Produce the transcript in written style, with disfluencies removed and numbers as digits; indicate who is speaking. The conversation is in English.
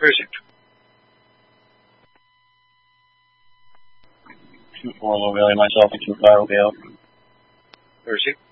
Speaker 1: Cruising.
Speaker 2: 2-4 low valley, myself and 2-5 will be out.
Speaker 1: Cruising.